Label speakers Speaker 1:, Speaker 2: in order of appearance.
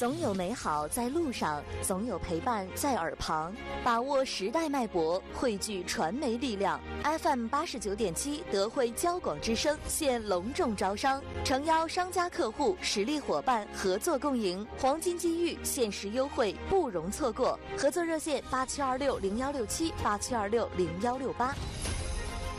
Speaker 1: 总有美好在路上，总有陪伴在耳旁。把握时代脉搏，汇聚传媒力量。FM89.7德惠交广之声现隆重招商，诚邀商家客户实力伙伴合作共赢，黄金机遇，限时优惠不容错过。合作热线8726016787260168。